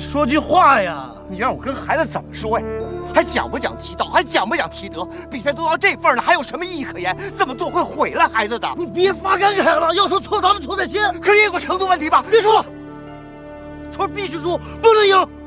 说句话呀！ 你让我跟孩子怎么说呀？还讲不讲其道，还讲不讲其德？比赛都到这份了，还有什么意义可言？这么做会毁了孩子的。 你别发感慨了，要说错咱们错在先， 可是也有个程度问题吧？ 别说了，球必须输，不能赢。